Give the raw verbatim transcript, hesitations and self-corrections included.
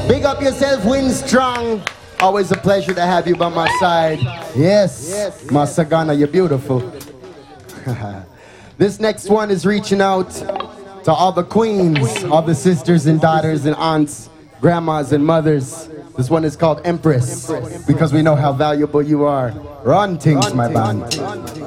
Big up yourself, Win Strong. Always a pleasure to have you by my side. Yes, yes. Masagana, you're beautiful. This next one is reaching out to all the queens, all the sisters and daughters and aunts, grandmas and mothers. This one is called Empress, because we know how valuable you are. Run things, my band.